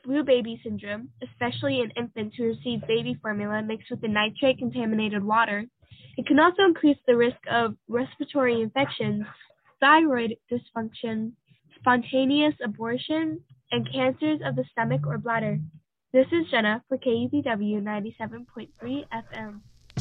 flu baby syndrome, especially in infants who receive baby formula mixed with the nitrate-contaminated water. It can also increase the risk of respiratory infections, thyroid dysfunction, spontaneous abortion, and cancers of the stomach or bladder. This is Jenna for KUPW 97.3 FM.